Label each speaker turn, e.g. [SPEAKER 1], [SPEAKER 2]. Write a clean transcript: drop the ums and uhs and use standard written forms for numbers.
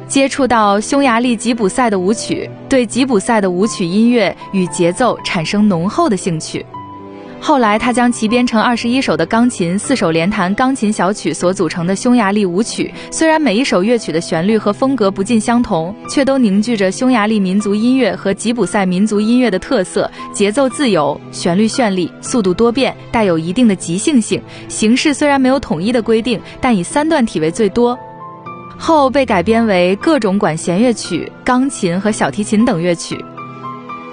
[SPEAKER 1] 接触到匈牙利吉普赛的舞曲，对吉普赛的舞曲音乐与节奏产生浓厚的兴趣。后来他将其编成21首的钢琴4手连弹钢琴小曲所组成的匈牙利舞曲，虽然每一首乐曲的旋律和风格不尽相同，却都凝聚着匈牙利民族音乐和吉普赛民族音乐的特色，节奏自由，旋律绚丽，速度多变，带有一定的即兴性。形式虽然没有统一的规定，但以3段体为最多，后被改编为各种管弦乐曲、钢琴和小提琴等乐曲。